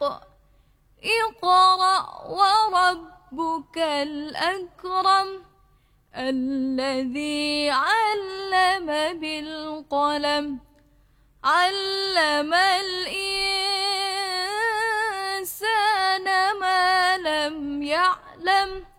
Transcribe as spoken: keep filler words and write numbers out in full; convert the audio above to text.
اقرأ وربك الأكرم الذي علم بالقلم علم الإنسان ما لم يعلم